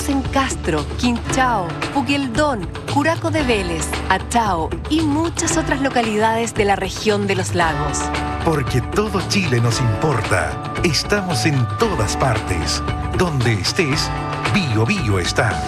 en Castro, Quinchao, Puqueldón, Curaco de Vélez, Achao y muchas otras localidades de la región de los lagos. Porque todo Chile nos importa. Estamos en todas partes. Donde estés, Bio Bio está.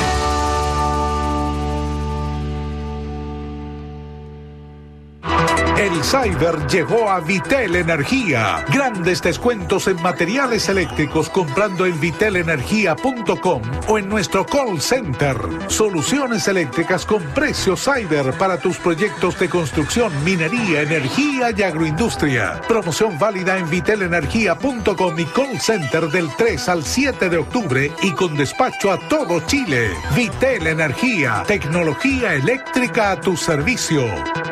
El Cyber llegó a Vitel Energía. Grandes descuentos en materiales eléctricos comprando en vitelenergia.com o en nuestro call center. Soluciones eléctricas con precios Cyber para tus proyectos de construcción, minería, energía y agroindustria. Promoción válida en vitelenergia.com y call center del 3 al 7 de octubre y con despacho a todo Chile. Vitel Energía, tecnología eléctrica a tu servicio.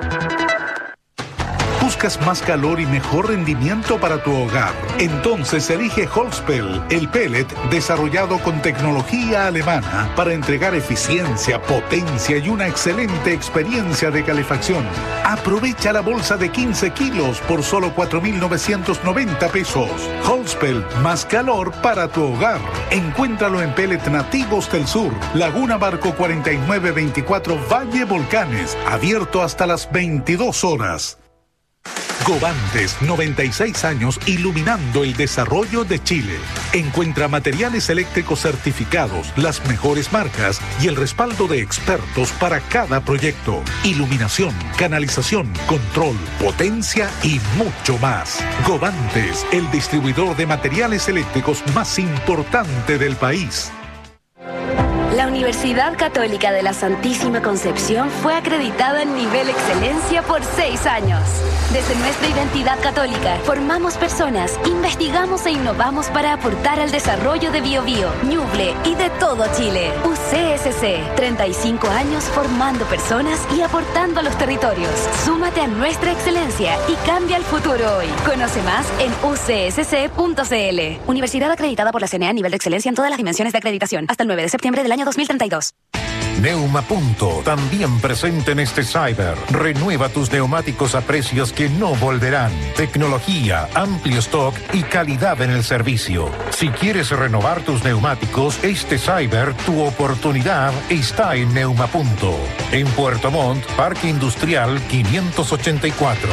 ¿Buscas más calor y mejor rendimiento para tu hogar? Entonces elige Holzpel, el pellet desarrollado con tecnología alemana para entregar eficiencia, potencia y una excelente experiencia de calefacción. Aprovecha la bolsa de 15 kilos por solo 4.990 pesos. Holzpel, más calor para tu hogar. Encuéntralo en Pellet Nativos del Sur, Laguna Barco 4924 Valle Volcanes, abierto hasta las 22 horas. Govantes, 96 años iluminando el desarrollo de Chile. Encuentra materiales eléctricos certificados, las mejores marcas y el respaldo de expertos para cada proyecto. Iluminación, canalización, control, potencia y mucho más. Govantes, el distribuidor de materiales eléctricos más importante del país. La Universidad Católica de la Santísima Concepción fue acreditada en nivel excelencia por 6 años. Desde nuestra identidad católica, formamos personas, investigamos e innovamos para aportar al desarrollo de Biobío, Ñuble y de todo Chile. UCSC, 35 años formando personas y aportando a los territorios. Súmate a nuestra excelencia y cambia el futuro hoy. Conoce más en ucsc.cl. Universidad acreditada por la CNA a nivel de excelencia en todas las dimensiones de acreditación. Hasta el 9 de septiembre del año 2032. Neumapunto, también presente en este Cyber. Renueva tus neumáticos a precios que no volverán. Tecnología, amplio stock y calidad en el servicio. Si quieres renovar tus neumáticos, este Cyber, tu oportunidad está en Neumapunto. En Puerto Montt, Parque Industrial 584.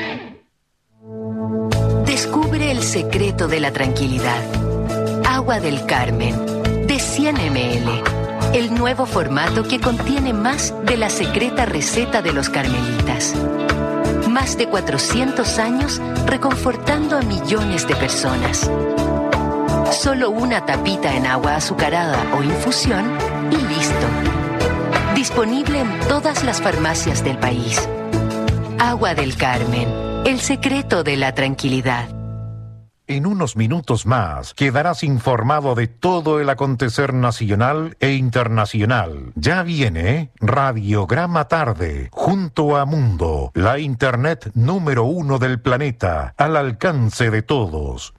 Descubre el secreto de la tranquilidad. Agua del Carmen, de 100 ml. El nuevo formato que contiene más de la secreta receta de los carmelitas. Más de 400 años reconfortando a millones de personas. Solo una tapita en agua azucarada o infusión y listo. Disponible en todas las farmacias del país. Agua del Carmen, el secreto de la tranquilidad. En unos minutos más quedarás informado de todo el acontecer nacional e internacional. Ya viene Radiograma Tarde, junto a Mundo, la internet número 1 del planeta, al alcance de todos.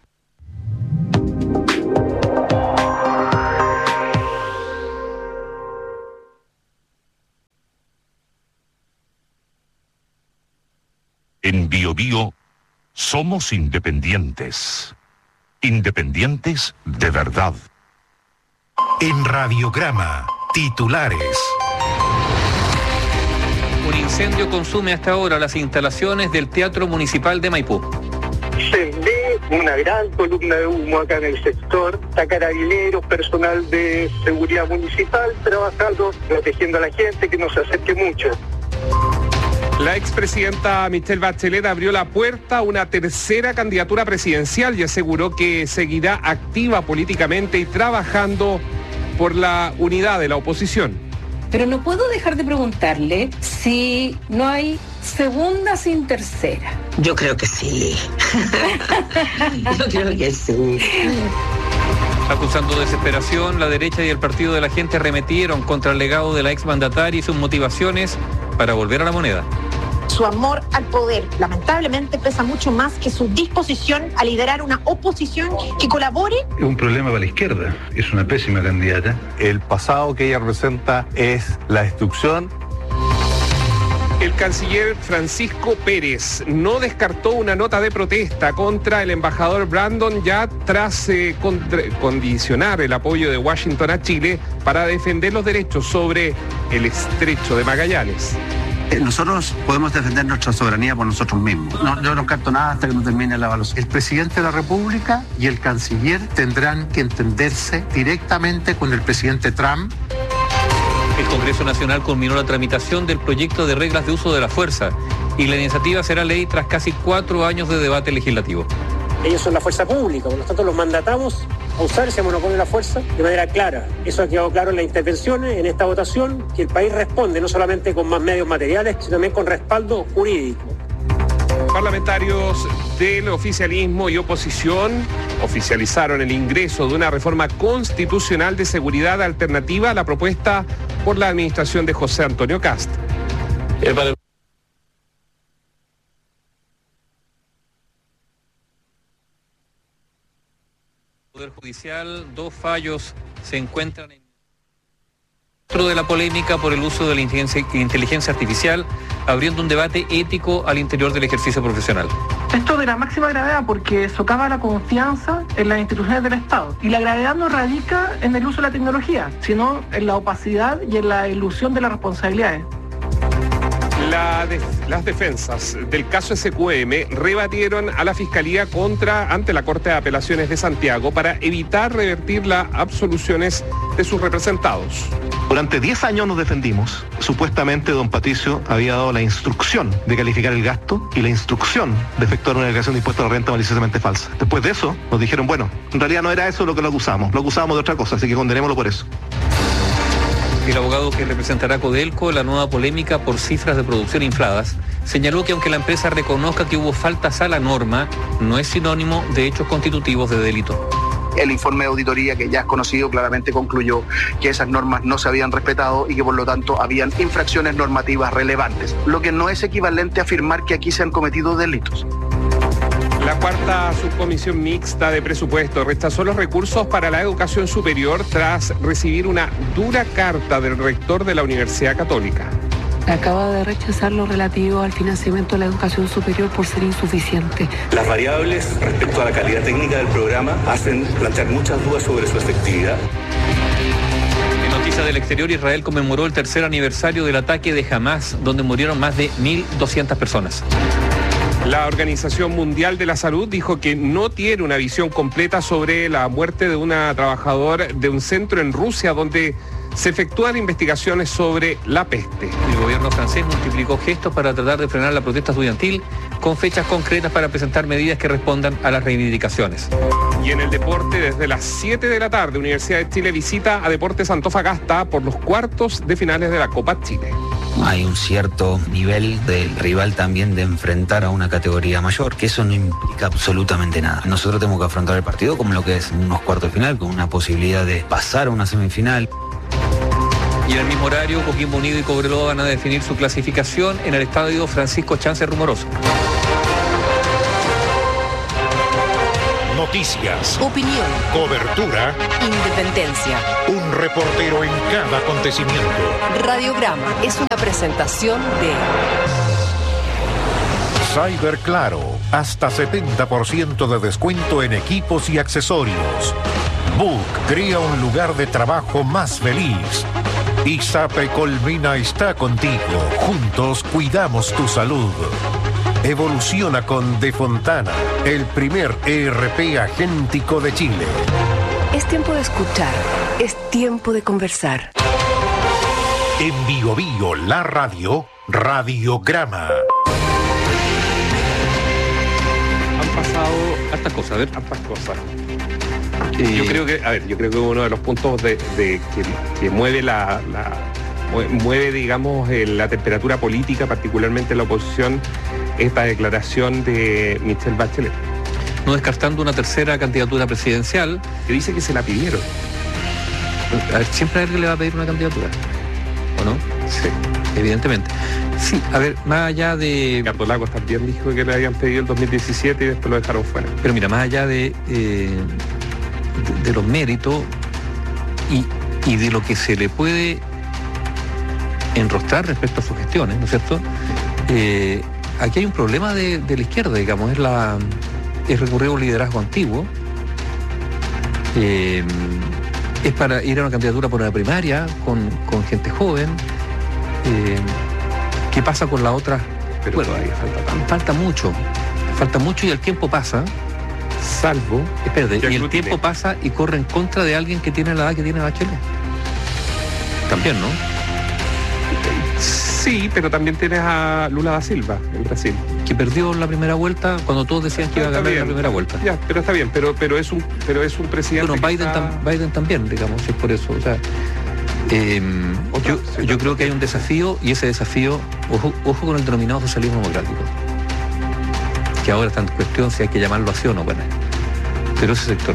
En Biobío somos independientes. Independientes de verdad. En Radiograma, titulares. Un incendio consume hasta ahora las instalaciones del Teatro Municipal de Maipú. Se ve una gran columna de humo acá en el sector. Está carabineros, personal de seguridad municipal trabajando, protegiendo a la gente que no se acerque mucho. La expresidenta Michelle Bachelet abrió la puerta a una tercera candidatura presidencial y aseguró que seguirá activa políticamente y trabajando por la unidad de la oposición. Pero no puedo dejar de preguntarle si no hay segunda sin tercera. Yo creo que sí. Yo creo que sí. Acusando desesperación, la derecha y el Partido de la Gente arremetieron contra el legado de la exmandataria y sus motivaciones para volver a la moneda. Su amor al poder, lamentablemente, pesa mucho más que su disposición a liderar una oposición que colabore. Es un problema para la izquierda, es una pésima candidata. El pasado que ella representa es la destrucción. El canciller Francisco Pérez no descartó una nota de protesta contra el embajador Brandon Yat tras condicionar el apoyo de Washington a Chile para defender los derechos sobre el estrecho de Magallanes. Nosotros podemos defender nuestra soberanía por nosotros mismos. Yo no carto nada hasta que no termine la evaluación. El presidente de la República y el canciller tendrán que entenderse directamente con el presidente Trump. El Congreso Nacional culminó la tramitación del proyecto de reglas de uso de la fuerza y la iniciativa será ley tras casi 4 años de debate legislativo. Ellos son la fuerza pública, por lo tanto los mandatamos a usar ese monopolio de la fuerza de manera clara. Eso ha quedado claro en las intervenciones, en esta votación, que el país responde no solamente con más medios materiales, sino también con respaldo jurídico. Parlamentarios del oficialismo y oposición oficializaron el ingreso de una reforma constitucional de seguridad alternativa a la propuesta por la administración de José Antonio Kast. El Poder Judicial, 2 fallos se encuentran dentro de la polémica por el uso de la inteligencia artificial, abriendo un debate ético al interior del ejercicio profesional. Esto de la máxima gravedad porque socava la confianza en las instituciones del Estado. Y la gravedad no radica en el uso de la tecnología, sino en la opacidad y en la ilusión de las responsabilidades. Las defensas del caso SQM rebatieron a la Fiscalía ante la Corte de Apelaciones de Santiago para evitar revertir las absoluciones de sus representados. Durante 10 años nos defendimos. Supuestamente don Patricio había dado la instrucción de calificar el gasto y la instrucción de efectuar una declaración de impuesto a la renta maliciosamente falsa. Después de eso nos dijeron, bueno, en realidad no era eso lo que lo acusábamos de otra cosa, así que condenémoslo por eso. El abogado que representará a Codelco en la nueva polémica por cifras de producción infladas señaló que aunque la empresa reconozca que hubo faltas a la norma, no es sinónimo de hechos constitutivos de delito. El informe de auditoría que ya es conocido claramente concluyó que esas normas no se habían respetado y que por lo tanto habían infracciones normativas relevantes, lo que no es equivalente a afirmar que aquí se han cometido delitos. La cuarta subcomisión mixta de presupuesto rechazó los recursos para la educación superior tras recibir una dura carta del rector de la Universidad Católica. Acaba de rechazar lo relativo al financiamiento de la educación superior por ser insuficiente. Las variables respecto a la calidad técnica del programa hacen plantear muchas dudas sobre su efectividad. En noticias del exterior, Israel conmemoró el 3er aniversario del ataque de Hamas, donde murieron más de 1.200 personas. La Organización Mundial de la Salud dijo que no tiene una visión completa sobre la muerte de una trabajadora de un centro en Rusia donde se efectúan investigaciones sobre la peste. El gobierno francés multiplicó gestos para tratar de frenar la protesta estudiantil con fechas concretas para presentar medidas que respondan a las reivindicaciones. Y en el deporte, desde las 7 de la tarde, Universidad de Chile visita a Deportes Antofagasta por los cuartos de finales de la Copa Chile. Hay un cierto nivel del rival también de enfrentar a una categoría mayor, que eso no implica absolutamente nada. Nosotros tenemos que afrontar el partido como lo que es unos cuartos de final, con una posibilidad de pasar a una semifinal. Y en el mismo horario, Coquimbo Unido y Cobreloa van a definir su clasificación en el estadio Francisco Chance Rumoroso. Noticias, opinión, cobertura, independencia. Un reportero en cada acontecimiento. Radiograma es una presentación de Cyber Claro, hasta 70% de descuento en equipos y accesorios. Book crea un lugar de trabajo más feliz. ISAPRE Colmena está contigo. Juntos cuidamos tu salud. Evoluciona con De Fontana, el primer ERP agéntico de Chile. Es tiempo de escuchar, es tiempo de conversar. En Bio Bio, la radio, Radiograma. Han pasado hartas cosas, a ver. Hartas cosas. Yo creo que uno de los puntos que mueve mueve, digamos, la temperatura política, particularmente en la oposición, esta declaración de Michelle Bachelet. No descartando una tercera candidatura presidencial. Que dice que se la pidieron. A ver, siempre alguien le va a pedir una candidatura, ¿o no? Sí. Evidentemente. Sí, a ver, más allá de... Ricardo Lagos también dijo que le habían pedido el 2017 y después lo dejaron fuera. Pero mira, más allá de los méritos y de lo que se le puede enrostrar respecto a sus gestiones, ¿no es cierto? Aquí hay un problema de la izquierda, digamos, es recurrir a un liderazgo antiguo, es para ir a una candidatura por una primaria con gente joven. ¿Qué pasa con la otra? Pero bueno, todavía falta mucho y el tiempo pasa, salvo, y el tiempo pasa y corre en contra de alguien que tiene la edad que tiene Bachelet. También, ¿no? Sí, pero también tienes a Lula da Silva en Brasil, que perdió la primera vuelta cuando todos decían que iba a ganar la primera vuelta. Ya, pero está bien, pero es un presidente. Bueno, Biden también, digamos, es por eso. O sea, yo creo que hay un desafío, y ese desafío, ojo con el denominado socialismo democrático, que ahora está en cuestión si hay que llamarlo así o no. Bueno, pero ese sector,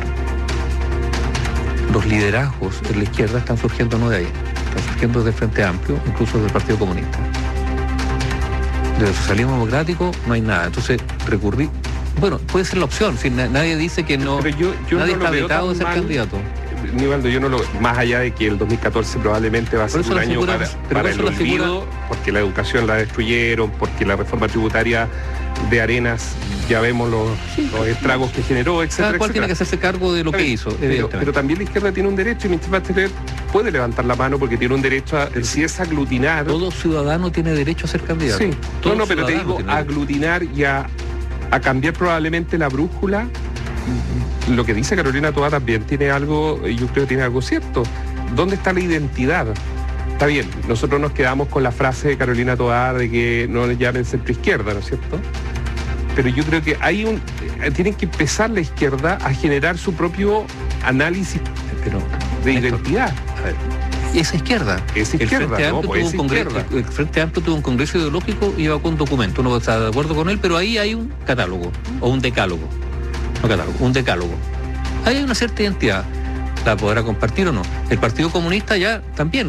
los liderazgos en la izquierda están surgiendo no de ahí, están surgiendo del Frente Amplio, incluso del Partido Comunista. Del socialismo democrático no hay nada. Entonces recurrí, bueno, puede ser la opción, si nadie dice que no, pero yo nadie no está vetado de ser candidato. Nivaldo, yo no lo, más allá de que el 2014 probablemente va a ser un año para el olvido, porque la educación la destruyeron, porque la reforma tributaria de Arenas ya vemos los estragos que generó, etcétera. Cada cual tiene que hacerse cargo de lo que hizo. Pero también la izquierda tiene un derecho, y Michelle Bachelet puede levantar la mano porque tiene un derecho a, si es aglutinar. Todo ciudadano tiene derecho a ser candidato. Sí, no, pero te digo, aglutinar y a cambiar probablemente la brújula. Lo que dice Carolina Toá también tiene algo, yo creo que tiene algo cierto. ¿Dónde está la identidad? Está bien, nosotros nos quedamos con la frase de Carolina Toá de que no le llamen centro-izquierda, ¿no es cierto? Pero yo creo que tienen que empezar la izquierda a generar su propio análisis de identidad. A ver, esa izquierda. El Frente Amplio tuvo un congreso ideológico y iba con un documento. Uno está de acuerdo con él, pero ahí hay un catálogo o un decálogo. Un decálogo. Ahí hay una cierta identidad. ¿La podrá compartir o no? El Partido Comunista ya también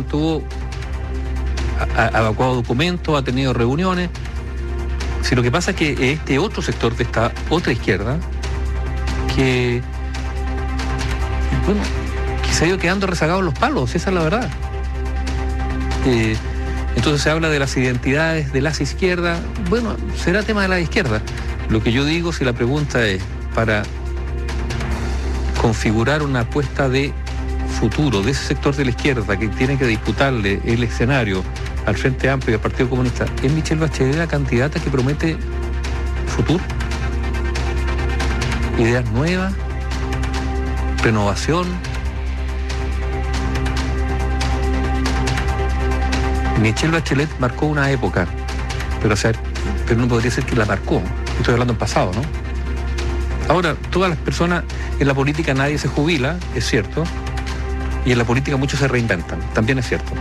ha evacuado documentos, ha tenido reuniones. Si lo que pasa es que este otro sector de esta otra izquierda que se ha ido quedando rezagado en los palos, esa es la verdad. Entonces se habla de las identidades de las izquierdas. Bueno, será tema de la izquierda. Lo que yo digo, si la pregunta es para configurar una apuesta de futuro de ese sector de la izquierda que tiene que disputarle el escenario al Frente Amplio y al Partido Comunista, ¿es Michelle Bachelet la candidata que promete futuro? Ideas nuevas, renovación. Michelle Bachelet marcó una época, pero no podría ser que la marcó. Estoy hablando en pasado, ¿no? Ahora, todas las personas, en la política nadie se jubila, es cierto, y en la política muchos se reinventan, también es cierto.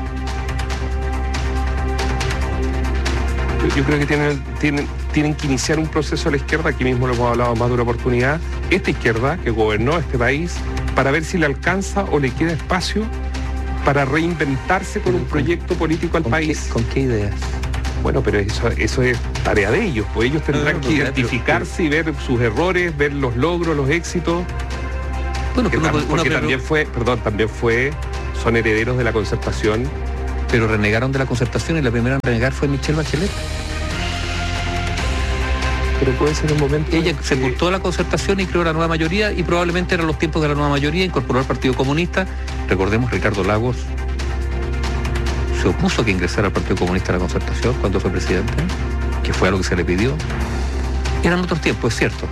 Yo creo que tienen que iniciar un proceso a la izquierda, aquí mismo lo hemos hablado más de una oportunidad, esta izquierda que gobernó este país, para ver si le alcanza o le queda espacio para reinventarse con un proyecto político al país. ¿Con qué ideas? Bueno, pero eso es tarea de ellos, pues ellos tendrán que identificarse y ver sus errores, ver los logros, los éxitos. Bueno, son herederos de la concertación. Pero renegaron de la concertación y la primera en renegar fue Michelle Bachelet. Pero puede ser un momento. Ella sepultó la concertación y creó la nueva mayoría, y probablemente eran los tiempos de la nueva mayoría, incorporó al Partido Comunista. Recordemos, Ricardo Lagos se opuso a que ingresara al Partido Comunista a la concertación cuando fue presidente, que fue a lo que se le pidió. Eran otros tiempos, es cierto.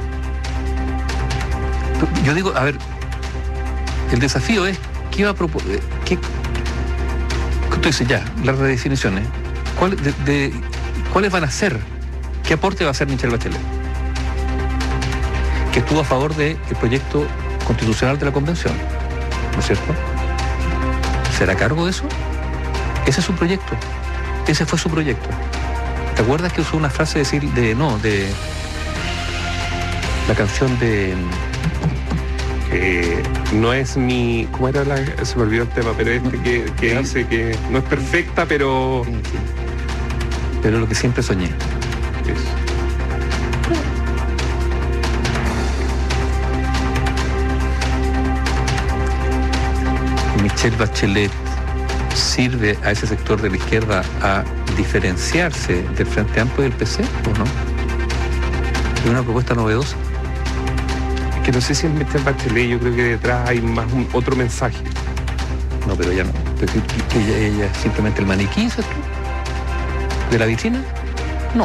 Yo digo, a ver, el desafío es ¿qué iba a proponer? Entonces ya, las redefiniciones, ¿cuáles van a ser? ¿Qué aporte va a hacer Michelle Bachelet? Que estuvo a favor del proyecto constitucional de la Convención, ¿no es cierto? ¿Será cargo de eso? Ese es su proyecto. Ese fue su proyecto. ¿Te acuerdas que usó una frase de la canción de... no es mi... ¿Cómo era se me olvidó el tema, pero que dice que no es perfecta, pero... Pero lo que siempre soñé. Eso. Michelle Bachelet sirve a ese sector de la izquierda a diferenciarse del Frente Amplio y del PC, ¿o no? Es una propuesta novedosa. Que no sé si es Michelle Bachelet, yo creo que detrás hay más otro mensaje. No, pero ella no. Ella es simplemente el maniquí, ¿sabes tú? ¿De la vitrina? No.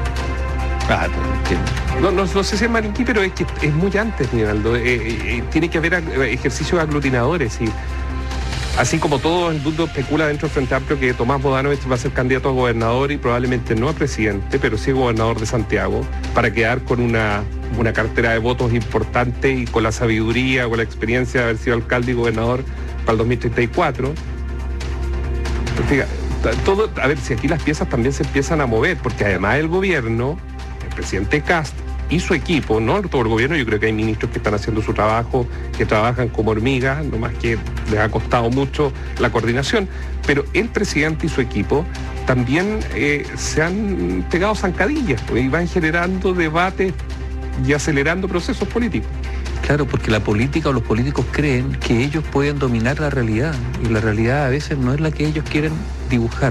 No sé si es maniquí, pero es que es muy antes, Nivaldo. Tiene que haber ejercicios aglutinadores y así como todo el mundo especula dentro del Frente Amplio que Tomás Bodanovich va a ser candidato a gobernador y probablemente no a presidente, pero sí gobernador de Santiago, para quedar con una cartera de votos importante y con la sabiduría, con la experiencia de haber sido alcalde y gobernador para el 2034. Fíjate, todo, a ver, si aquí las piezas también se empiezan a mover, porque además el gobierno, el presidente Kast y su equipo, no todo el gobierno, yo creo que hay ministros que están haciendo su trabajo, que trabajan como hormigas, nomás que les ha costado mucho la coordinación, pero el presidente y su equipo también se han pegado zancadillas y van generando debates y acelerando procesos políticos. Claro, porque la política o los políticos creen que ellos pueden dominar la realidad, y la realidad a veces no es la que ellos quieren dibujar.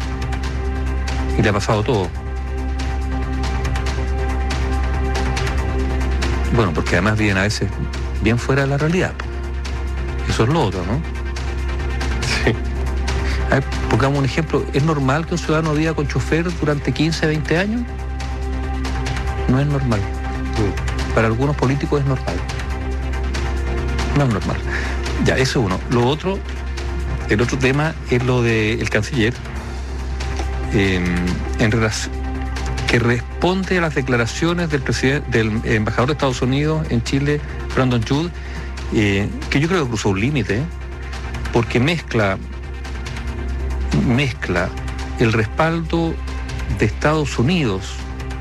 Y le ha pasado todo. Bueno, porque además viven a veces bien fuera de la realidad. Eso es lo otro, ¿no? Sí. A ver, pongamos un ejemplo. ¿Es normal que un ciudadano viva con chofer durante 15, 20 años? No es normal. Para algunos políticos es normal. No es normal. Ya, eso es uno. Lo otro, el otro tema es lo del canciller, en relación, que responde a las declaraciones del embajador de Estados Unidos en Chile, Brandon Judd, que yo creo que cruzó un límite, porque mezcla el respaldo de Estados Unidos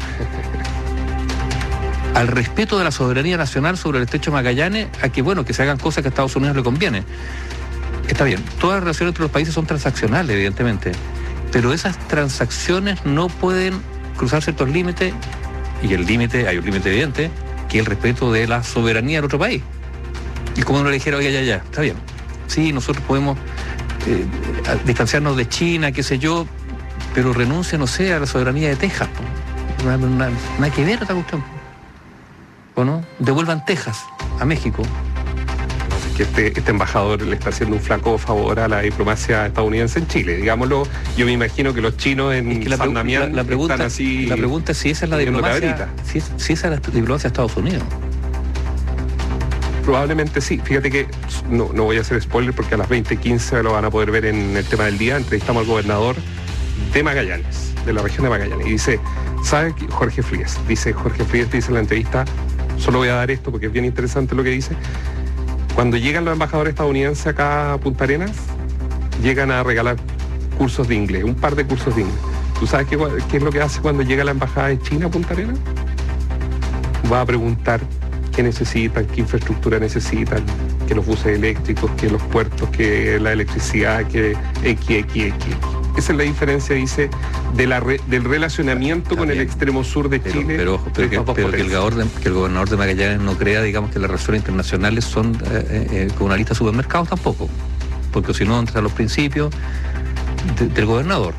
al respeto de la soberanía nacional sobre el estrecho de Magallanes, a que, bueno, que se hagan cosas que a Estados Unidos le conviene. Está bien, todas las relaciones entre los países son transaccionales, evidentemente, pero esas transacciones no pueden cruzar ciertos límites, y hay un límite evidente, que es el respeto de la soberanía del otro país. Y como uno le dijera, oiga, ya, está bien, sí, nosotros podemos distanciarnos de China, qué sé yo, pero renuncia, no sé, a la soberanía de Texas. Nada que ver esta cuestión. ¿O no? Devuelvan Texas a México. Que este embajador le está haciendo un flaco favor a la diplomacia estadounidense en Chile, digámoslo. Yo me imagino que los chinos en San Damián están así. La pregunta es si esa es la diplomacia, si esa es la diplomacia de Estados Unidos. Probablemente sí. Fíjate que no voy a hacer spoiler porque a las 20:15 lo van a poder ver en el tema del día. Entrevistamos al gobernador de Magallanes, de la región de Magallanes, y dice, ¿sabe? Jorge Frías dice en la entrevista, solo voy a dar esto porque es bien interesante lo que dice. Cuando llegan los embajadores estadounidenses acá a Punta Arenas, llegan a regalar cursos de inglés, un par de cursos de inglés. ¿Tú sabes qué es lo que hace cuando llega la embajada de China a Punta Arenas? Va a preguntar qué necesitan, qué infraestructura necesitan, que los buses eléctricos, que los puertos, que la electricidad, que X. Esa es la diferencia, dice, del relacionamiento con el extremo sur de Chile. Pero ojo, que el gobernador de Magallanes no crea, digamos, que las relaciones internacionales son con una lista de supermercados tampoco, porque si no entra a los principios del gobernador.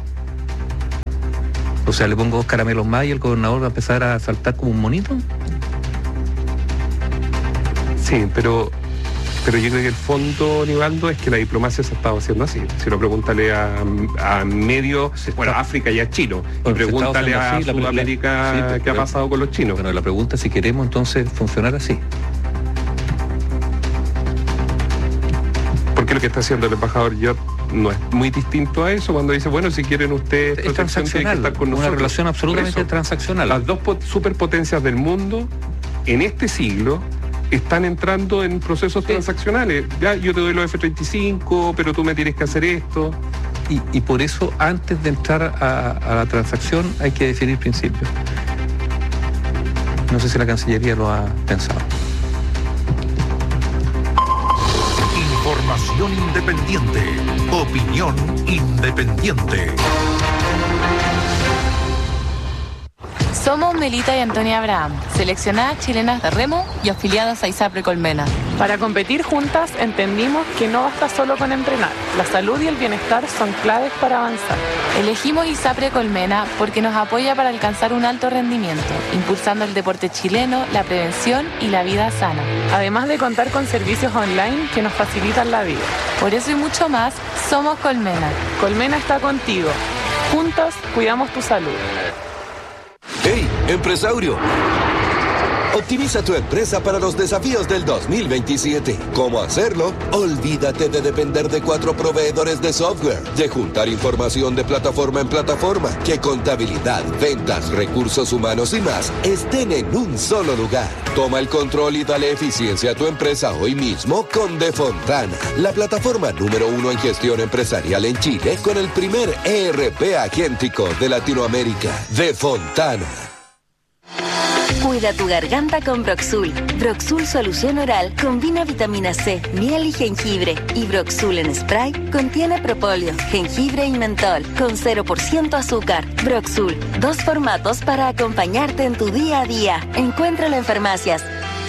O sea, le pongo 2 caramelos más y el gobernador va a empezar a saltar como un monito. Sí, pero yo creo que el fondo, Nivaldo, es que la diplomacia se ha estado haciendo así. Si lo pregúntale a medio, bueno, a África y a Chino, y pregúntale a Sudamérica qué ha pasado con los chinos. Bueno, la pregunta es si queremos entonces funcionar así. Porque lo que está haciendo el embajador Yot no es muy distinto a eso, cuando dice, bueno, si quieren ustedes es transaccional, una relación absolutamente transaccional. Las dos superpotencias del mundo en este siglo están entrando en procesos transaccionales. Ya, yo te doy los F-35, pero tú me tienes que hacer esto. Y por eso, antes de entrar a la transacción, hay que definir principios. No sé si la Cancillería lo ha pensado. Información independiente. Opinión independiente. Somos Melita y Antonia Abraham, seleccionadas chilenas de remo y afiliadas a ISAPRE Colmena. Para competir juntas entendimos que no basta solo con entrenar. La salud y el bienestar son claves para avanzar. Elegimos ISAPRE Colmena porque nos apoya para alcanzar un alto rendimiento, impulsando el deporte chileno, la prevención y la vida sana. Además de contar con servicios online que nos facilitan la vida. Por eso y mucho más, somos Colmena. Colmena está contigo. Juntas cuidamos tu salud. ¡Hey, empresario! Optimiza tu empresa para los desafíos del 2027. ¿Cómo hacerlo? Olvídate de depender de 4 proveedores de software, de juntar información de plataforma en plataforma, que contabilidad, ventas, recursos humanos y más estén en un solo lugar. Toma el control y dale eficiencia a tu empresa hoy mismo con Defontana, la plataforma número 1 en gestión empresarial en Chile, con el primer ERP agéntico de Latinoamérica. Defontana. Cuida tu garganta con Broxul. Broxul Solución Oral combina vitamina C, miel y jengibre. Y Broxul en spray contiene propóleo, jengibre y mentol con 0% azúcar. Broxul, 2 formatos para acompañarte en tu día a día. Encuéntralo en farmacias.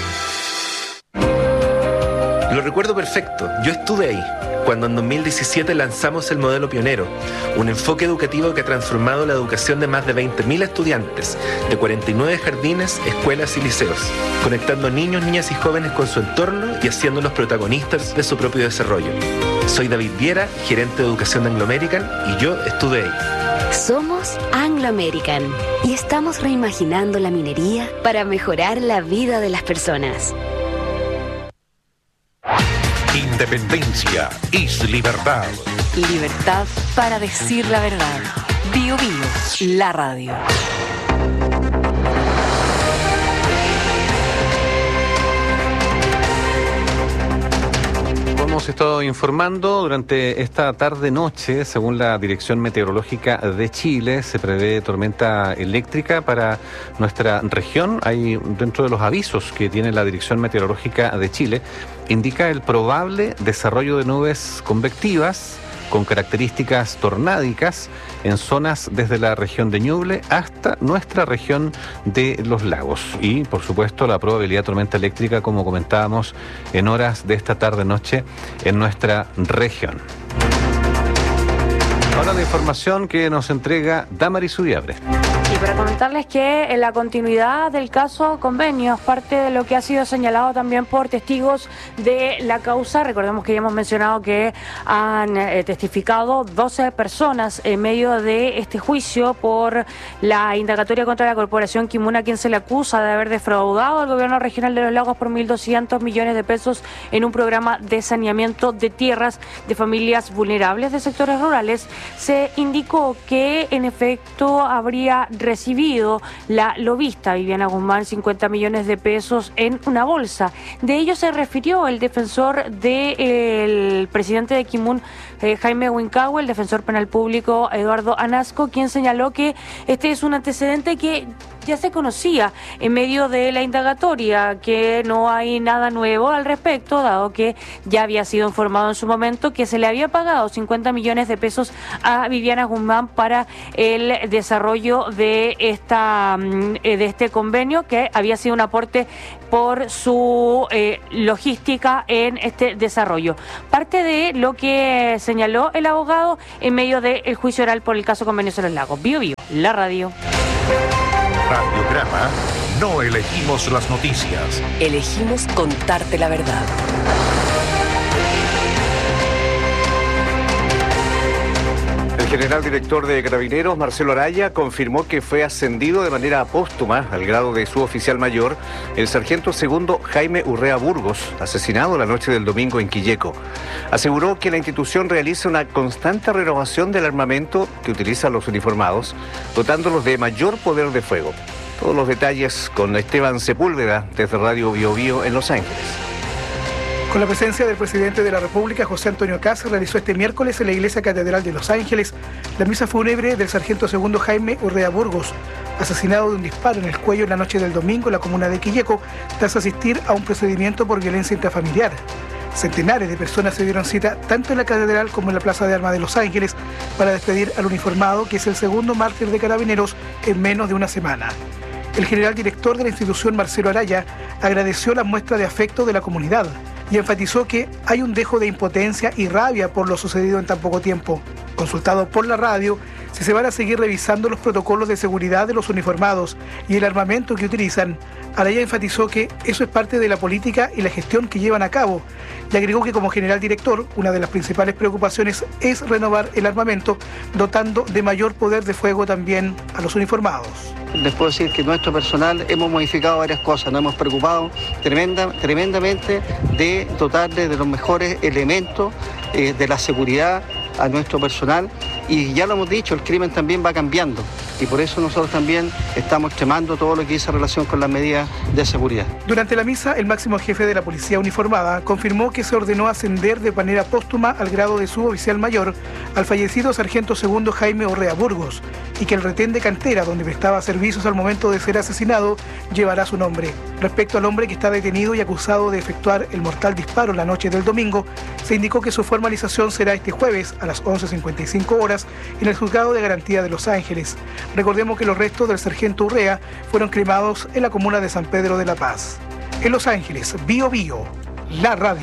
Lo recuerdo perfecto. Yo estuve ahí, cuando en 2017 lanzamos el modelo pionero, un enfoque educativo que ha transformado la educación de más de 20.000 estudiantes, de 49 jardines, escuelas y liceos, conectando niños, niñas y jóvenes con su entorno y haciéndolos protagonistas de su propio desarrollo. Soy David Viera, gerente de educación de Anglo American, y yo estuve ahí. Somos Anglo American y estamos reimaginando la minería para mejorar la vida de las personas. Independencia es libertad. Libertad para decir la verdad. Bio Bio, la radio. Hemos estado informando durante esta tarde-noche, según la Dirección Meteorológica de Chile, se prevé tormenta eléctrica para nuestra región. Hay dentro de los avisos que tiene la Dirección Meteorológica de Chile, indica el probable desarrollo de nubes convectivas con características tornádicas en zonas desde la región de Ñuble hasta nuestra región de Los Lagos. Y, por supuesto, la probabilidad de tormenta eléctrica, como comentábamos, en horas de esta tarde-noche en nuestra región. Ahora la información que nos entrega Damaris Udiabre. Y para comentarles que en la continuidad del caso Convenio es parte de lo que ha sido señalado también por testigos de la causa. Recordemos que ya hemos mencionado que han testificado 12 personas en medio de este juicio por la indagatoria contra la corporación Quimuna, a quien se le acusa de haber defraudado al gobierno regional de Los Lagos por 1.200 millones de pesos en un programa de saneamiento de tierras de familias vulnerables de sectores rurales. Se indicó que en efecto habría recibido la lobista Viviana Guzmán 50 millones de pesos en una bolsa. De ello se refirió el defensor del presidente de Quimun, Jaime Huincahue, el defensor penal público Eduardo Anasco, quien señaló que este es un antecedente que ya se conocía en medio de la indagatoria, que no hay nada nuevo al respecto, dado que ya había sido informado en su momento que se le había pagado 50 millones de pesos a Viviana Guzmán para el desarrollo de este convenio, que había sido un aporte por su logística en este desarrollo. Parte de lo que señaló el abogado en medio del juicio oral por el caso Convenios en Los Lagos. Bio Bio, la radio. Radiograma, no elegimos las noticias. Elegimos contarte la verdad. El general director de Carabineros, Marcelo Araya, confirmó que fue ascendido de manera póstuma al grado de suboficial mayor el sargento segundo Jaime Urrea Burgos, asesinado la noche del domingo en Quilleco. Aseguró que la institución realiza una constante renovación del armamento que utilizan los uniformados, dotándolos de mayor poder de fuego. Todos los detalles con Esteban Sepúlveda, desde Radio Bio Bio en Los Ángeles. Con la presencia del presidente de la República, José Antonio Kast, realizó este miércoles en la Iglesia Catedral de Los Ángeles la misa fúnebre del sargento segundo Jaime Urrea Burgos, asesinado de un disparo en el cuello la noche del domingo en la comuna de Quilleco, tras asistir a un procedimiento por violencia intrafamiliar. Centenares de personas se dieron cita tanto en la Catedral como en la Plaza de Armas de Los Ángeles para despedir al uniformado, que es el segundo mártir de Carabineros en menos de una semana. El general director de la institución, Marcelo Araya, agradeció las muestras de afecto de la comunidad y enfatizó que hay un dejo de impotencia y rabia por lo sucedido en tan poco tiempo. Consultado por la radio si se van a seguir revisando los protocolos de seguridad de los uniformados y el armamento que utilizan, Araya enfatizó que eso es parte de la política y la gestión que llevan a cabo y agregó que como general director, una de las principales preocupaciones es renovar el armamento, dotando de mayor poder de fuego también a los uniformados. Les puedo decir que nuestro personal hemos modificado varias cosas, nos hemos preocupado tremendamente de dotarle de los mejores elementos de la seguridad a nuestro personal, y ya lo hemos dicho, el crimen también va cambiando y por eso nosotros también estamos extremando todo lo que dice relación con las medidas de seguridad. Durante la misa, el máximo jefe de la policía uniformada confirmó que se ordenó ascender de manera póstuma al grado de suboficial mayor al fallecido sargento segundo Jaime Urrea Burgos y que el retén de Cantera, donde prestaba servicios al momento de ser asesinado, llevará su nombre. Respecto al hombre que está detenido y acusado de efectuar el mortal disparo la noche del domingo, se indicó que su formalización será este jueves a las 11:55 horas en el Juzgado de Garantía de Los Ángeles. Recordemos que los restos del sargento Urrea fueron cremados en la comuna de San Pedro de la Paz. En Los Ángeles, Bio Bio, la radio.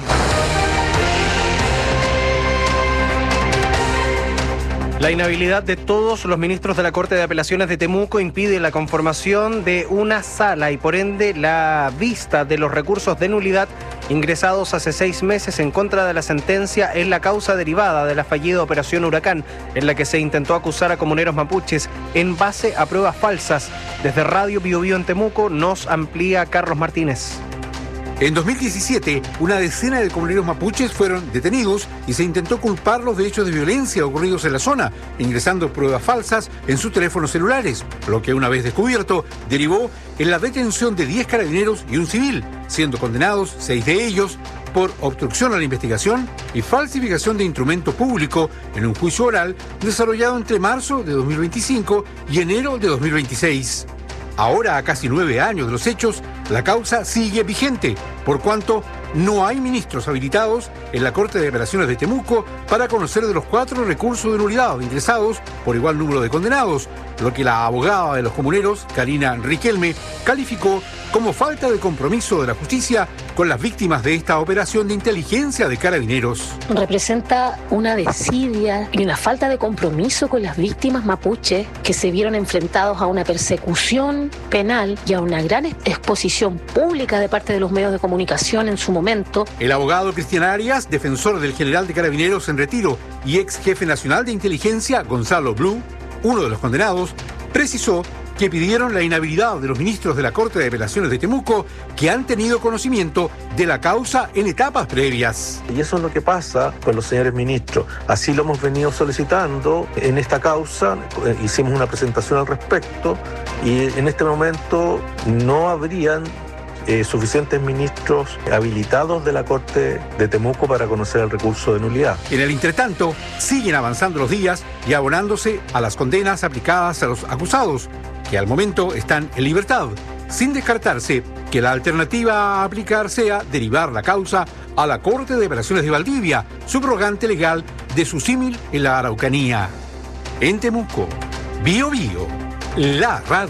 La inhabilidad de todos los ministros de la Corte de Apelaciones de Temuco impide la conformación de una sala y por ende la vista de los recursos de nulidad ingresados hace 6 meses en contra de la sentencia en la causa derivada de la fallida Operación Huracán, en la que se intentó acusar a comuneros mapuches en base a pruebas falsas. Desde Radio Bio Bio en Temuco nos amplía Carlos Martínez. En 2017, una decena de comuneros mapuches fueron detenidos y se intentó culparlos de hechos de violencia ocurridos en la zona, ingresando pruebas falsas en sus teléfonos celulares, lo que una vez descubierto derivó en la detención de 10 carabineros y un civil, siendo condenados 6 de ellos por obstrucción a la investigación y falsificación de instrumento público en un juicio oral desarrollado entre marzo de 2025 y enero de 2026. Ahora, a casi 9 años de los hechos, la causa sigue vigente, por cuanto no hay ministros habilitados en la Corte de Apelaciones de Temuco para conocer de los 4 recursos de nulidad ingresados por igual número de condenados, lo que la abogada de los comuneros, Karina Riquelme, calificó como falta de compromiso de la justicia con las víctimas de esta operación de inteligencia de carabineros. Representa una desidia y una falta de compromiso con las víctimas mapuches que se vieron enfrentados a una persecución penal y a una gran exposición pública de parte de los medios de comunicación en su momento. El abogado Cristian Arias, defensor del general de carabineros en retiro y ex jefe nacional de inteligencia, Gonzalo Blue, uno de los condenados, precisó que pidieron la inhabilidad de los ministros de la Corte de Apelaciones de Temuco que han tenido conocimiento de la causa en etapas previas. Y eso es lo que pasa con los señores ministros. Así lo hemos venido solicitando en esta causa, hicimos una presentación al respecto y en este momento no habrían suficientes ministros habilitados de la Corte de Temuco para conocer el recurso de nulidad. En el entretanto, siguen avanzando los días y abonándose a las condenas aplicadas a los acusados, que al momento están en libertad, sin descartarse que la alternativa a aplicar sea derivar la causa a la Corte de Apelaciones de Valdivia, subrogante legal de su símil en la Araucanía. En Temuco, Bio Bio, la radio.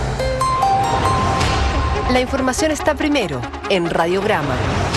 La información está primero en Radiograma.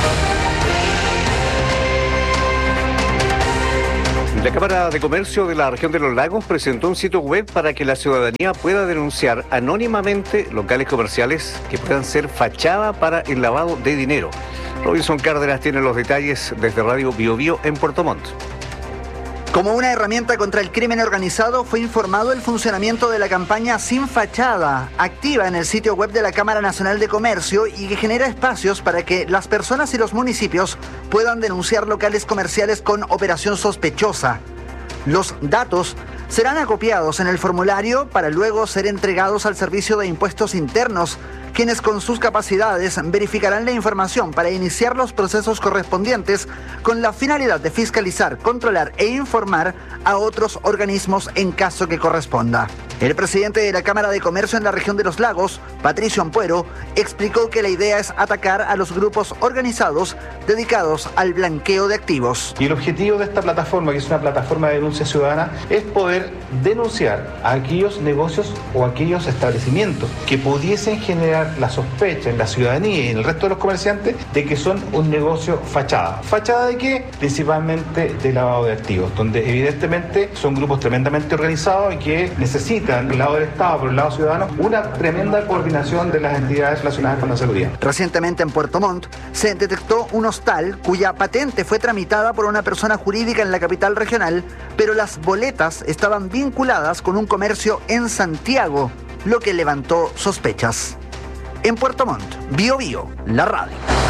La Cámara de Comercio de la región de los Lagos presentó un sitio web para que la ciudadanía pueda denunciar anónimamente locales comerciales que puedan ser fachada para el lavado de dinero. Robinson Cárdenas tiene los detalles desde Radio Bio Bio en Puerto Montt. Como una herramienta contra el crimen organizado, fue informado el funcionamiento de la campaña Sin Fachada, activa en el sitio web de la Cámara Nacional de Comercio y que genera espacios para que las personas y los municipios puedan denunciar locales comerciales con operación sospechosa. Los datos serán acopiados en el formulario para luego ser entregados al Servicio de Impuestos Internos, quienes con sus capacidades verificarán la información para iniciar los procesos correspondientes con la finalidad de fiscalizar, controlar e informar a otros organismos en caso que corresponda. El presidente de la Cámara de Comercio en la región de Los Lagos, Patricio Ampuero, explicó que la idea es atacar a los grupos organizados dedicados al blanqueo de activos. Y el objetivo de esta plataforma, que es una plataforma de denuncia ciudadana, es poder denunciar a aquellos negocios o aquellos establecimientos que pudiesen generar la sospecha en la ciudadanía y en el resto de los comerciantes de que son un negocio fachada. ¿Fachada de qué? Principalmente de lavado de activos, donde evidentemente son grupos tremendamente organizados y que necesitan, por el lado del Estado, por el lado ciudadano, una tremenda coordinación de las entidades relacionadas con la seguridad. Recientemente en Puerto Montt se detectó un hostal cuya patente fue tramitada por una persona jurídica en la capital regional, pero las boletas estaban vinculadas con un comercio en Santiago, lo que levantó sospechas. En Puerto Montt, Bio Bio, la radio.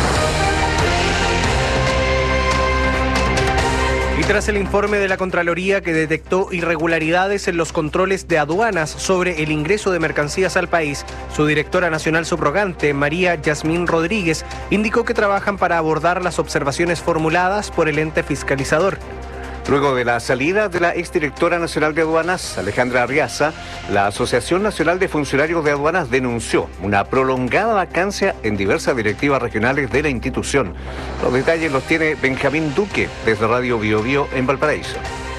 Y tras el informe de la Contraloría que detectó irregularidades en los controles de aduanas sobre el ingreso de mercancías al país, su directora nacional subrogante, María Yasmín Rodríguez, indicó que trabajan para abordar las observaciones formuladas por el ente fiscalizador. Luego de la salida de la exdirectora nacional de aduanas, Alejandra Arriaza, la Asociación Nacional de Funcionarios de Aduanas denunció una prolongada vacancia en diversas directivas regionales de la institución. Los detalles los tiene Benjamín Duque desde Radio Bio Bio en Valparaíso.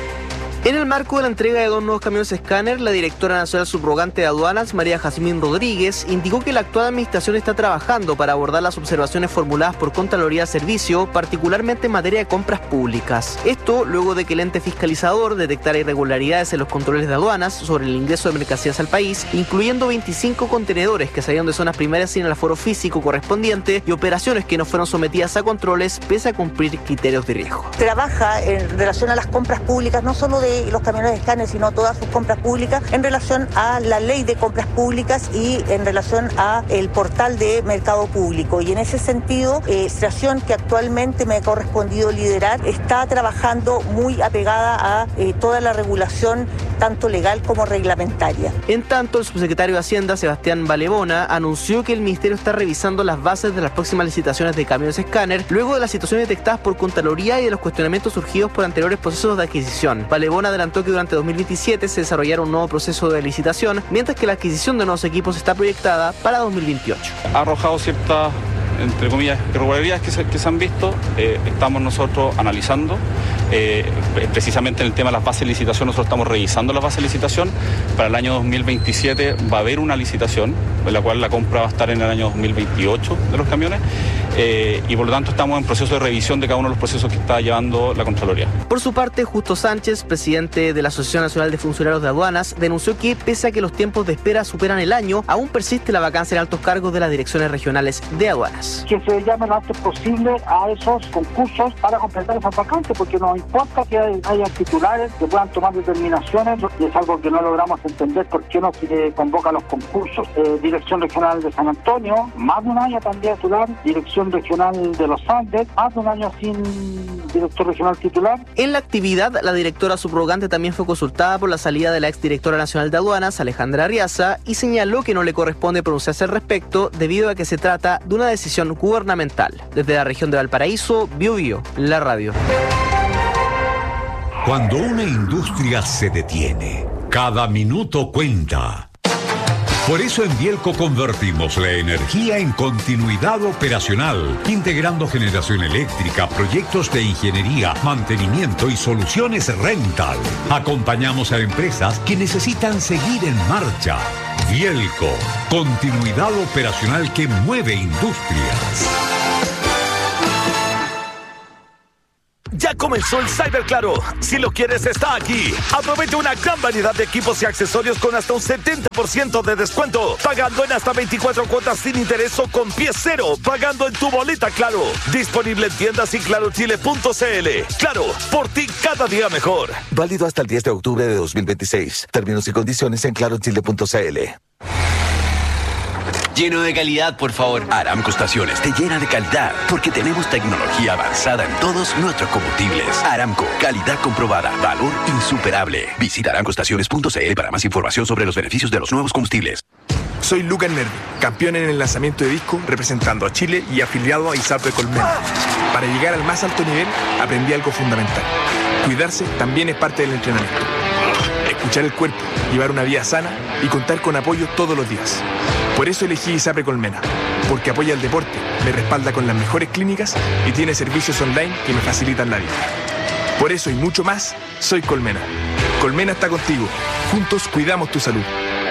En el marco de la entrega de 2 nuevos camiones escáner, la directora nacional subrogante de aduanas, María Jazmín Rodríguez, indicó que la actual administración está trabajando para abordar las observaciones formuladas por Contraloría de Servicio, particularmente en materia de compras públicas. Esto luego de que el ente fiscalizador detectara irregularidades en los controles de aduanas sobre el ingreso de mercancías al país, incluyendo 25 contenedores que salieron de zonas primarias sin el aforo físico correspondiente y operaciones que no fueron sometidas a controles pese a cumplir criterios de riesgo. Trabaja en relación a las compras públicas, no solo de los camiones de escáner, sino todas sus compras públicas, en relación a la ley de compras públicas y en relación a el portal de mercado público. Y en ese sentido, administración que actualmente me ha correspondido liderar está trabajando muy apegada a toda la regulación, tanto legal como reglamentaria. En tanto, el subsecretario de Hacienda, Sebastián Valebona, anunció que el Ministerio está revisando las bases de las próximas licitaciones de camiones escáner, luego de las situaciones detectadas por Contraloría y de los cuestionamientos surgidos por anteriores procesos de adquisición. Valebona adelantó que durante 2027 se desarrollará un nuevo proceso de licitación, mientras que la adquisición de nuevos equipos está proyectada para 2028. Ha arrojado ciertas, entre comillas, irregularidades que se han visto. Estamos nosotros analizando. Precisamente en el tema de las bases de licitación, nosotros estamos revisando las bases de licitación. Para el año 2027 va a haber una licitación, en la cual la compra va a estar en el año 2028 de los camiones. Y por lo tanto estamos en proceso de revisión de cada uno de los procesos que está llevando la Contraloría. Por su parte, Justo Sánchez, presidente de la Asociación Nacional de Funcionarios de Aduanas, denunció que pese a que los tiempos de espera superan el año, aún persiste la vacancia en altos cargos de las direcciones regionales de aduanas. Que se llame lo antes posible a esos concursos para completar esas vacantes, porque nos importa que haya titulares que puedan tomar determinaciones, y es algo que no logramos entender por qué no se convoca los concursos. Dirección Regional de San Antonio, más de un año también titular. Dirección Regional de los Andes, más de un año sin director regional titular. En la actividad, la directora subrogante también fue consultada por la salida de la exdirectora nacional de aduanas, Alejandra Arriaza, y señaló que no le corresponde pronunciarse al respecto debido a que se trata de una decisión gubernamental. Desde la región de Valparaíso, Bio Bio, la radio. Cuando una industria se detiene, cada minuto cuenta. Por eso en Bielco convertimos la energía en continuidad operacional, integrando generación eléctrica, proyectos de ingeniería, mantenimiento y soluciones rental. Acompañamos a empresas que necesitan seguir en marcha. Bielco, continuidad operacional que mueve industrias. Ya comenzó el Cyber Claro. Si lo quieres, está aquí. Aprovecha una gran variedad de equipos y accesorios con hasta un 70% de descuento. Pagando en hasta 24 cuotas sin interés o con pie cero. Pagando en tu boleta Claro. Disponible en tiendas y clarochile.cl. Claro, por ti cada día mejor. Válido hasta el 10 de octubre de 2026. Términos y condiciones en clarochile.cl. Lleno de calidad, por favor. Aramco Estaciones te llena de calidad porque tenemos tecnología avanzada en todos nuestros combustibles. Aramco, calidad comprobada, valor insuperable. Visita aramcoestaciones.cl para más información sobre los beneficios de los nuevos combustibles. Soy Lucas Nervi, campeón en el lanzamiento de disco representando a Chile y afiliado a ISAPRE Colmena. Para llegar al más alto nivel, aprendí algo fundamental. Cuidarse también es parte del entrenamiento. Escuchar el cuerpo, llevar una vida sana y contar con apoyo todos los días. Por eso elegí ISAPRE Colmena, porque apoya el deporte, me respalda con las mejores clínicas y tiene servicios online que me facilitan la vida. Por eso y mucho más, soy Colmena. Colmena está contigo. Juntos cuidamos tu salud.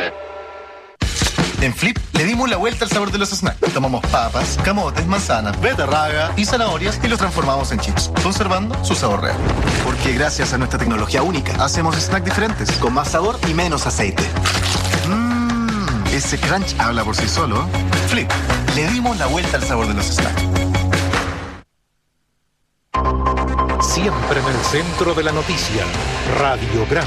En Flip le dimos la vuelta al sabor de los snacks. Tomamos papas, camotes, manzanas, beterraga y zanahorias y los transformamos en chips, conservando su sabor real. Porque gracias a nuestra tecnología única, hacemos snacks diferentes, con más sabor y menos aceite. Ese crunch habla por sí solo. Flip, le dimos la vuelta al sabor de los snacks. Siempre en el centro de la noticia, Radiograma.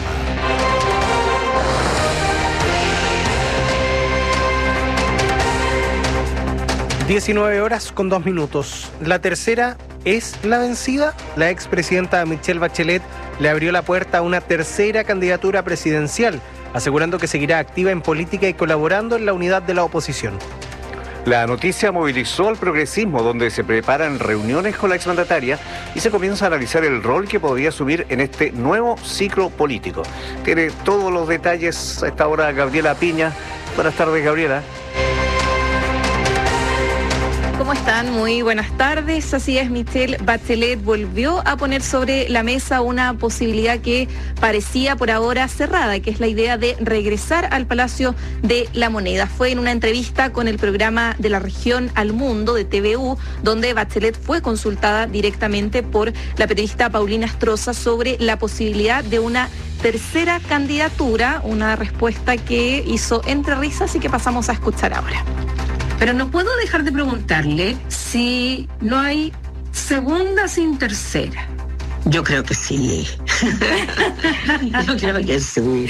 (19:02). La tercera es la vencida. La expresidenta Michelle Bachelet le abrió la puerta a una tercera candidatura presidencial, asegurando que seguirá activa en política y colaborando en la unidad de la oposición. La noticia movilizó al progresismo, donde se preparan reuniones con la exmandataria y se comienza a analizar el rol que podría asumir en este nuevo ciclo político. Tiene todos los detalles a esta hora Gabriela Piña. Buenas tardes, Gabriela. ¿Cómo están? Muy buenas tardes. Así es, Michelle Bachelet volvió a poner sobre la mesa una posibilidad que parecía por ahora cerrada, que es la idea de regresar al Palacio de la Moneda. Fue en una entrevista con el programa de la región Al Mundo de TVU, donde Bachelet fue consultada directamente por la periodista Paulina Astroza sobre la posibilidad de una tercera candidatura, una respuesta que hizo entre risas y que pasamos a escuchar ahora. Pero no puedo dejar de preguntarle si no hay segunda sin tercera. Yo creo que sí. Yo creo que sí.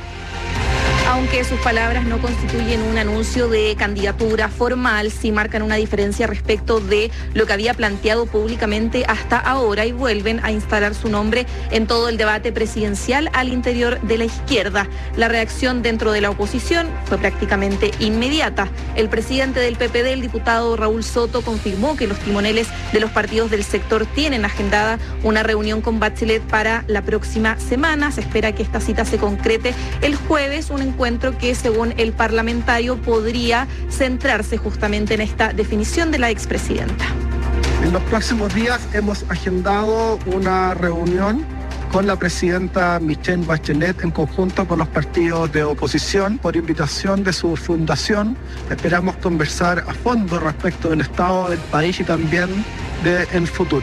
Aunque sus palabras no constituyen un anuncio de candidatura formal, sí marcan una diferencia respecto de lo que había planteado públicamente hasta ahora y vuelven a instalar su nombre en todo el debate presidencial al interior de la izquierda. La reacción dentro de la oposición fue prácticamente inmediata. El presidente del PPD, el diputado Raúl Soto, confirmó que los timoneles de los partidos del sector tienen agendada una reunión con Bachelet para la próxima semana. Se espera que esta cita se concrete el jueves, un encuentro que, según el parlamentario, podría centrarse justamente en esta definición de la expresidenta. En los próximos días hemos agendado una reunión con la presidenta Michelle Bachelet en conjunto con los partidos de oposición por invitación de su fundación. Esperamos conversar a fondo respecto del estado del país y también del futuro.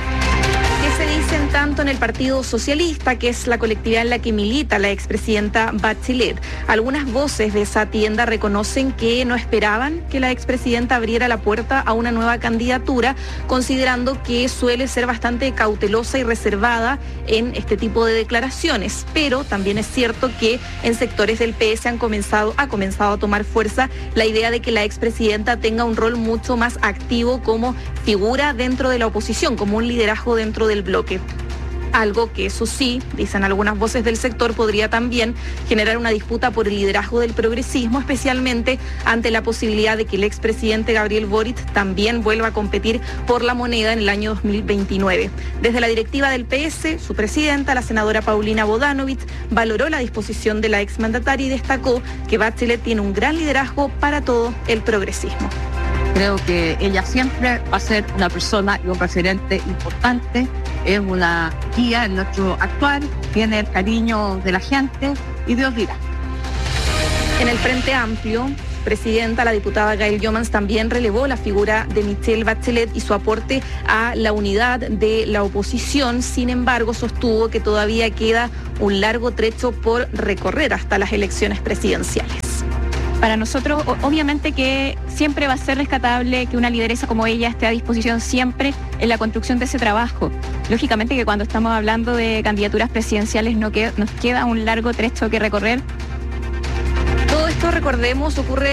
Se dicen tanto en el Partido Socialista, que es la colectividad en la que milita la expresidenta Bachelet. Algunas voces de esa tienda reconocen que no esperaban que la expresidenta abriera la puerta a una nueva candidatura, considerando que suele ser bastante cautelosa y reservada en este tipo de declaraciones. Pero también es cierto que en sectores del PS ha comenzado a tomar fuerza la idea de que la expresidenta tenga un rol mucho más activo como figura dentro de la oposición, como un liderazgo dentro del bloque. Algo que, eso sí, dicen algunas voces del sector, podría también generar una disputa por el liderazgo del progresismo, especialmente ante la posibilidad de que el expresidente Gabriel Boric también vuelva a competir por la Moneda en el año 2029. Desde la directiva del PS, su presidenta, la senadora Paulina Bodanovich, valoró la disposición de la exmandataria y destacó que Bachelet tiene un gran liderazgo para todo el progresismo. Creo que ella siempre va a ser una persona y un referente importante, es una guía en nuestro actuar, tiene el cariño de la gente y Dios dirá. En el Frente Amplio, presidenta, la diputada Gail Jomans, también relevó la figura de Michelle Bachelet y su aporte a la unidad de la oposición. Sin embargo, sostuvo que todavía queda un largo trecho por recorrer hasta las elecciones presidenciales. Para nosotros, obviamente que siempre va a ser rescatable que una lideresa como ella esté a disposición siempre en la construcción de ese trabajo. Lógicamente que cuando estamos hablando de candidaturas presidenciales nos queda un largo trecho que recorrer. Todo esto, recordemos, ocurre